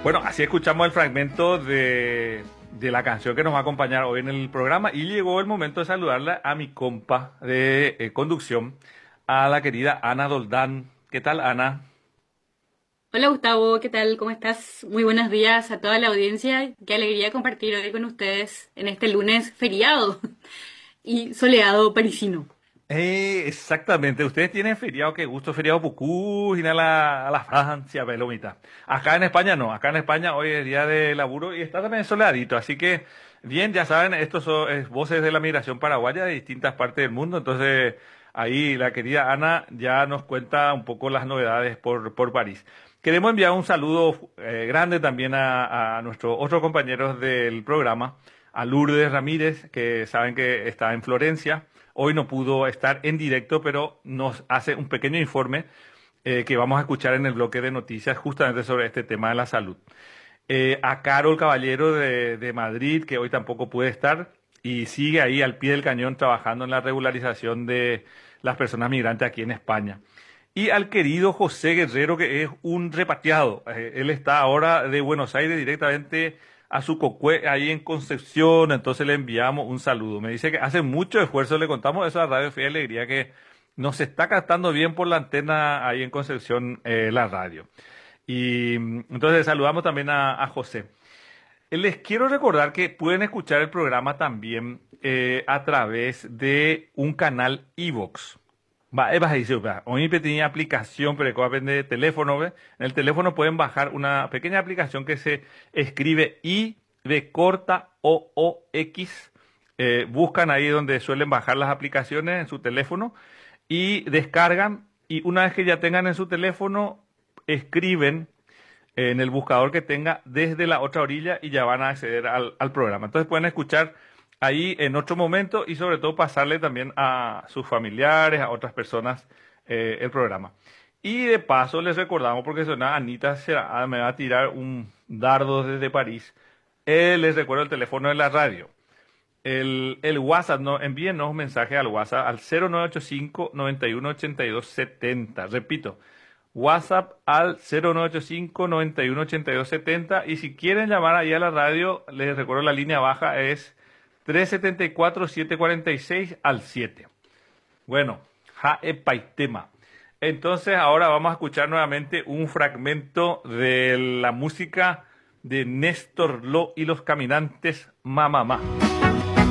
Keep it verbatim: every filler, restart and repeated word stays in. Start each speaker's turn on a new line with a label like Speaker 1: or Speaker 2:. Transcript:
Speaker 1: Bueno, así escuchamos el fragmento de, de la canción que nos va a acompañar hoy en el programa y llegó el momento de saludarla a mi compa de eh, conducción, a la querida Ana Doldán. ¿Qué tal, Ana?
Speaker 2: Hola Gustavo, ¿qué tal? ¿Cómo estás? Muy buenos días a toda la audiencia. Qué alegría compartir hoy con ustedes en este lunes feriado y soleado parisino.
Speaker 1: Eh, exactamente, ustedes tienen feriado, qué gusto, feriado Pucú, y a la, a la Francia, Belomita. Acá en España no, acá en España hoy es día de laburo y está también soleadito, así que bien, ya saben, estos son es, voces de la migración paraguaya de distintas partes del mundo, entonces ahí la querida Ana ya nos cuenta un poco las novedades por, por París. Queremos enviar un saludo eh, grande también a, a nuestros otros compañeros del programa, a Lourdes Ramírez, que saben que está en Florencia. Hoy no pudo estar en directo, pero nos hace un pequeño informe eh, que vamos a escuchar en el bloque de noticias justamente sobre este tema de la salud. Eh, a Carol Caballero de, de Madrid, que hoy tampoco puede estar y sigue ahí al pie del cañón trabajando en la regularización de las personas migrantes aquí en España. Y al querido José Guerrero, que es un repatriado. Eh, él está ahora de Buenos Aires directamente a su cocue ahí en Concepción, entonces le enviamos un saludo. Me dice que hace mucho esfuerzo, le contamos eso a Radio Fe y Alegría, que nos está captando bien por la antena ahí en Concepción eh, la radio. Y mm, entonces saludamos también a, a José. Eh, Les quiero recordar que pueden escuchar el programa también eh, a través de un canal iVoox. Va, es bajísimo, va. Hoy tenía aplicación, pero que depende de teléfono, ¿ve? En el teléfono pueden bajar una pequeña aplicación que se escribe I de corta O O X. Eh, buscan ahí donde suelen bajar las aplicaciones en su teléfono y descargan. Y una vez que ya tengan en su teléfono, escriben en el buscador que tenga desde la otra orilla y ya van a acceder al, al programa. Entonces pueden escuchar ahí en otro momento y sobre todo pasarle también a sus familiares, a otras personas eh, el programa. Y de paso les recordamos, porque suena Anita será, me va a tirar un dardo desde París. Eh, les recuerdo el teléfono de la radio. El, el WhatsApp, no, envíenos un mensaje al WhatsApp al cero nueve ocho cinco, noventa y uno, ochenta y dos, setenta. Repito, WhatsApp al cero nueve ocho cinco, noventa y uno, ochenta y dos, setenta. Y si quieren llamar ahí a la radio, les recuerdo la línea baja es tres siete cuatro, siete cuatro seis al siete. Bueno, ja tema. Entonces ahora vamos a escuchar nuevamente un fragmento de la música de Néstor Lo y los Caminantes Mamá.